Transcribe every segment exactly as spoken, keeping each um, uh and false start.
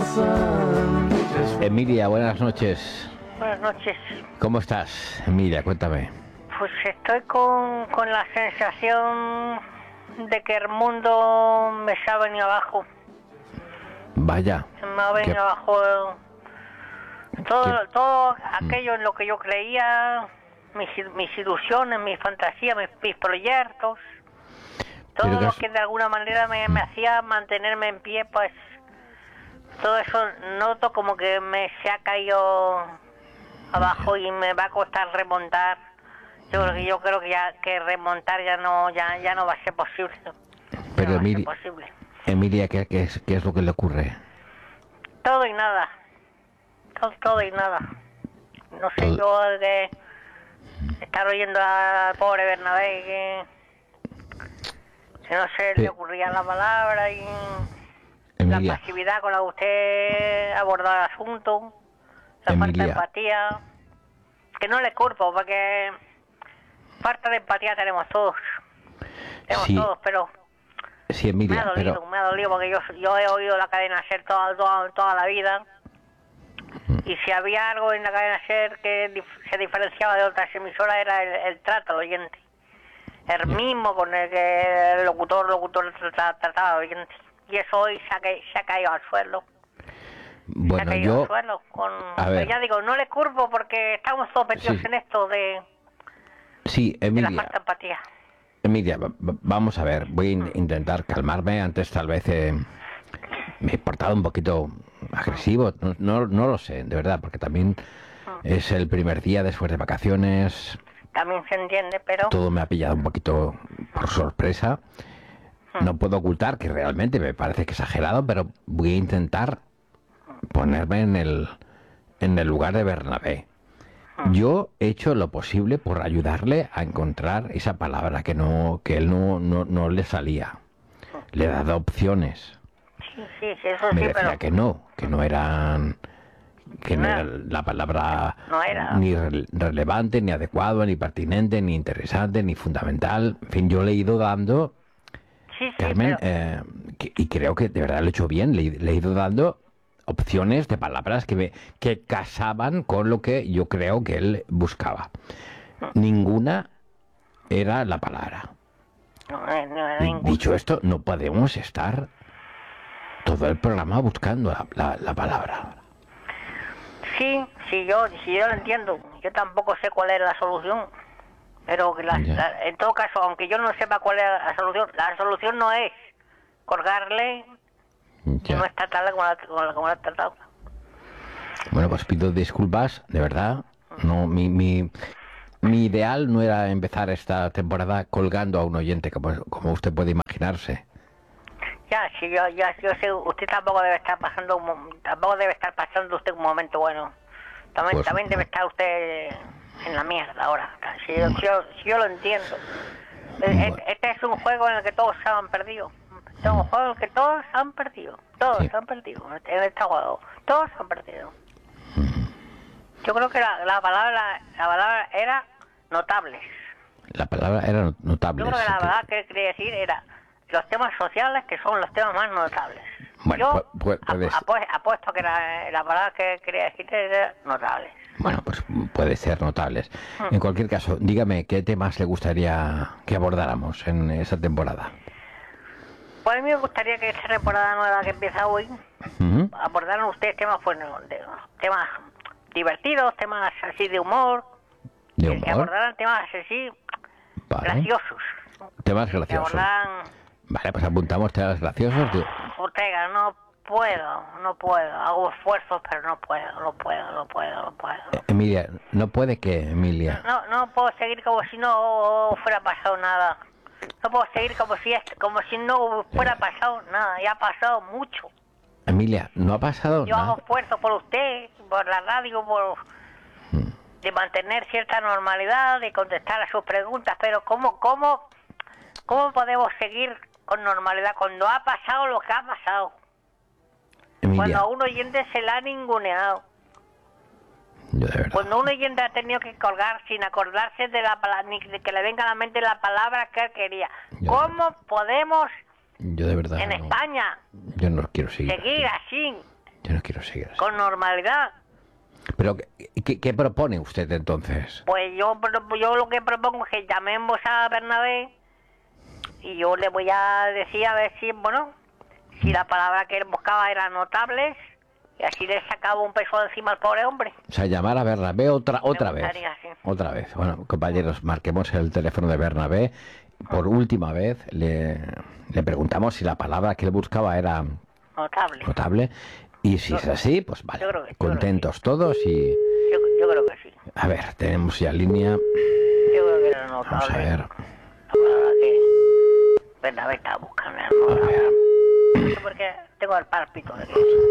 Emilia, buenas noches. Buenas noches. ¿Cómo estás, Emilia? Cuéntame. Pues estoy con, con la sensación de que el mundo me se ha venido abajo. Vaya. Me ha venido ¿Qué? abajo todo, ¿Qué? todo aquello en lo que yo creía, mis, mis ilusiones, mis fantasías, mis, mis proyectos. Todo Pero lo que que has- de alguna manera me, me hacía mantenerme en pie, pues todo eso noto como que me se ha caído abajo y me va a costar remontar. Yo creo que yo creo que ya que remontar ya no ya ya no va a ser posible. Ya Pero no va a ser Emilia, posible. Emilia, ¿qué, qué es, ¿qué es lo que le ocurre? Todo y nada. Todo, todo y nada. No sé Todo- yo de estar oyendo al pobre Bernabé que, que no se Sí. le ocurría la palabra y Emilia, la pasividad con la que usted abordó el asunto, la falta de Emilia. empatía, que no le culpo porque falta de empatía tenemos todos, tenemos Sí. todos, pero Sí, me Emilia, ha dolido, pero... me ha dolido porque yo, yo he oído la cadena SER toda, toda, toda la vida y si había algo en la cadena SER que dif- se diferenciaba de otras emisoras era el, el trato al oyente, el Ya. mismo con el que el locutor, locutor tra- trataba al oyente, y eso hoy se ha, ca- se ha caído al suelo. Se ha Bueno, caído yo... al suelo con... A Pero ver. ya digo, no le curvo porque estamos todos metidos Sí. en esto de, Sí, de la Emilia. falta de empatía. Emilia, va- va- vamos a ver. Voy a in- intentar calmarme. Antes tal vez eh, me he portado un poquito agresivo. No, no, no lo sé, de verdad, porque también es el primer día después de vacaciones. También se entiende, pero... Todo me ha pillado un poquito por sorpresa. No puedo ocultar que realmente me parece que exagerado, pero voy a intentar ponerme en el, en el lugar de Bernabé. Yo he hecho lo posible por ayudarle a encontrar esa palabra que no que él no, no, no le salía. Le he dado opciones. Sí, sí, sí, eso Me sí, decía pero... que no, que no eran que no No era era. la palabra No era. ni re- relevante, ni adecuado, ni pertinente, ni interesante, ni fundamental. En fin, yo le he ido dando, Sí, sí, Carmen, pero... eh, que- y creo que de verdad lo he hecho bien, le, he- le he ido dando opciones de palabras que, me, que casaban con lo que yo creo que él buscaba. Ninguna era la palabra. No, no, no era Y ningún... dicho esto, no podemos estar todo el programa buscando la, la- la palabra. Sí, sí, yo, sí, yo lo entiendo. Yo tampoco sé cuál es la solución. Pero que la- Ya. la- en todo caso, aunque yo no sepa cuál es la solución, la solución no es colgarle y Ya. no es tratarla como la, como la, como la ha tratado. Bueno, pues pido disculpas, de verdad. No, mi, mi, mi ideal no era empezar esta temporada colgando a un oyente, como, como usted puede imaginarse. Ya, sí, yo, ya, yo sé, usted tampoco debe estar pasando, un mo- tampoco debe estar pasando usted un momento bueno. También, Pues, también debe no. estar usted en la mierda ahora. Si yo, si yo, si yo lo entiendo. Eh, Bueno. Este es un juego en el que todos se han perdido. Este es un juego en el que todos se han perdido. Todos Sí. se han perdido en este juego. Todos se han perdido. Yo creo que la, la palabra la palabra era notables. La palabra era notable. Yo creo que la sí que- verdad que quería decir era los temas sociales que son los temas más notables. Bueno, Yo pu- pu- puedes- ap- apu- apuesto que la, la palabra que quería decir era notables. Bueno, pues puede ser notables. En cualquier caso, dígame qué temas le gustaría que abordáramos en esa temporada. Pues a mí me gustaría que esta temporada nueva que empieza hoy Ujú. abordaran ustedes temas, pues, no, de- temas divertidos, temas así de humor, De que- que humor. abordaran temas así Vale. graciosos, Temas que graciosos. abordaran... Vale, pues apuntamos temas graciosos. de- Ortega, no puedo, no puedo, hago esfuerzos, pero no puedo, no puedo, no puedo, no puedo. Eh, Emilia, ¿no puede que, Emilia? No, no puedo seguir como si no fuera pasado nada. No puedo seguir como si es- como si no fuera pasado nada. Ya ha pasado mucho. Emilia, ¿no ha pasado Yo hago nada? esfuerzos por usted, por la radio, por de mantener cierta normalidad, de contestar a sus preguntas. Pero cómo, cómo, cómo podemos seguir con normalidad cuando ha pasado lo que ha pasado? Emilia, Cuando a un oyente se le ha ninguneado. yo de verdad, Cuando un oyente ha tenido que colgar sin acordarse de la pala- ni de que le venga a la mente la palabra que él quería. Ya. ¿Cómo podemos yo de verdad, en no- España yo no quiero seguir. seguir así? Yo no quiero seguir así. Con normalidad. Pero, ¿qué, qué propone usted entonces? Pues yo, pro- yo lo que propongo es que llamemos a Bernabé y yo le voy a decir a ver si, bueno, si la palabra que él buscaba era notables y así le sacaba un peso de encima al pobre hombre. O sea, llamar a Bernabé otra, otra vez. gustaría, sí. Otra vez. Bueno, compañeros, marquemos el teléfono de Bernabé. Por última vez le, le preguntamos si la palabra que él buscaba era Notable. notable. Y si es así, pues vale. Yo creo que- yo creo que Contentos todos y... Yo, yo creo que sí. A ver, tenemos ya línea. Yo creo que era notable. Vamos a ver. La palabra que Bernabé estaba buscando era A notable. ver. No sé por qué tengo el pálpito de que...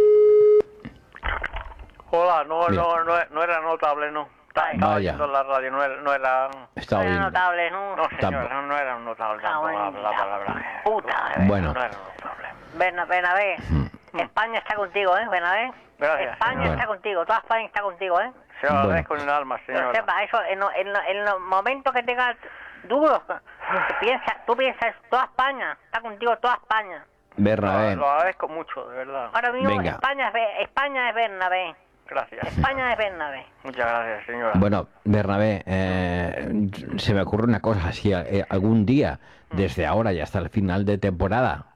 Hola, no, Mira. no, no, no era notable, no. Estaba Vaya. oyendo la radio, no era... No, era, Está No era bien. notable, ¿no? no señora, Tampoco. no, no era notable Ah, tampoco la, bueno, la la palabra. puta, de Bueno. No era notable. Berna- Bernabé, España está contigo, ¿eh, Bernabé? Gracias, España señora. está contigo, toda España está contigo, ¿eh? Se lo Bueno. agradezco en el alma, Pero señora. sepa, eso, en, lo- en, lo- en los momentos que tengas duros, piensa, tú piensas, toda España, está contigo toda España. Bernabé. Lo, lo agradezco mucho, de verdad. Ahora mismo Venga. España es, Be- España es Bernabé, Gracias. España es Bernabé. Muchas gracias, señora. Bueno, Bernabé, eh, se me ocurre una cosa. Si eh, algún día, desde ahora y hasta el final de temporada,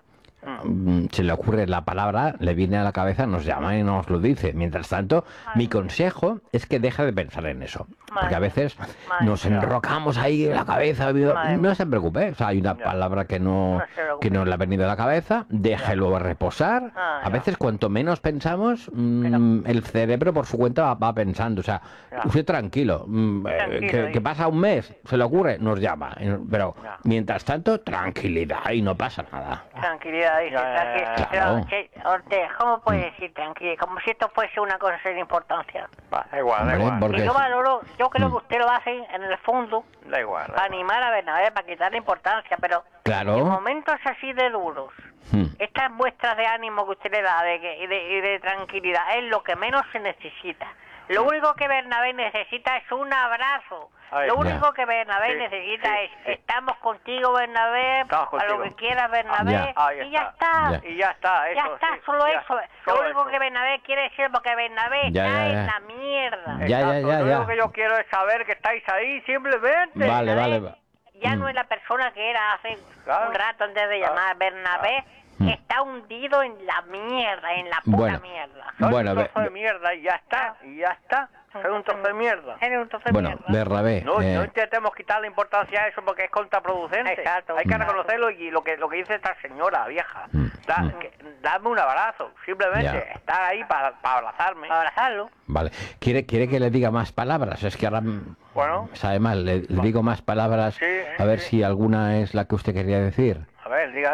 mm, se le ocurre la palabra, le viene a la cabeza, nos llama y nos lo dice. Mientras tanto, mi consejo es que deje de pensar en eso. Porque a veces Madre nos mía. enrocamos ahí en la cabeza. Madre No se preocupe, o sea, hay una Ya. palabra que no, No se preocupe. que no le ha venido a la cabeza, déjelo reposar. Ah, A ya. veces, cuanto menos pensamos, mm, el cerebro por su cuenta va, va pensando. O sea, Ya. usted tranquilo. mm, eh, Tranquilo, que, y- que pasa un mes, se le ocurre, nos llama. eh, Pero Ya. mientras tanto, tranquilidad y no pasa nada. Tranquilidad, dice, Ya, ya, tranquilidad. ya, claro. Pero, che, Ortega, ¿cómo puedes decir tranquilidad? Como si esto fuese una cosa sin importancia. Va, da igual, da Hombre, igual. porque- Y yo valoro, yo creo Mm. que usted lo hace en el fondo Da igual. da para igual. animar a Bernabé, para quitarle importancia, pero Claro. en momentos así de duros, Mm. estas muestras de ánimo que usted le da de que- y, de, y de tranquilidad es lo que menos se necesita. Lo único que Bernabé necesita es un abrazo. Ahí Lo está. único Ya. que Bernabé Sí, necesita sí, es, sí. estamos contigo, Bernabé, Estamos a lo contigo. que quieras, Bernabé, Ya. Ahí y ya está. está. Ya. Y ya está, Ya eso. está, sí, solo ya, eso. Lo solo único eso. que Bernabé quiere decir, porque Bernabé Ya, está ya, ya. en la mierda. Ya, ya, Exacto, ya, lo ya. único que yo quiero es saber que estáis ahí, simplemente. Vale, Bernabé vale. ya Mm. no es la persona que era hace Claro. un rato antes de Claro. llamar. Bernabé Mm. está hundido en la mierda, en la puta Bueno. mierda. Soy Bueno, un trozo ve- de mierda y ya está, y ya está. Soy un trozo de mierda. Eres un trozo de Bueno, mierda. Bernabé, No, eh, no intentemos quitarle importancia a eso porque es contraproducente. Exacto. Hay que Mm. reconocerlo y lo que lo que dice esta señora vieja. Mm. Da- Mm. que- dame un abrazo, simplemente Ya. estar ahí para abrazarme. Para abrazarlo. vale. ¿Quiere, ¿Quiere que le diga más palabras? Es que ahora mm, Bueno. sabe mal. Le, le digo más palabras Sí, a ver sí. si alguna es la que usted quería decir.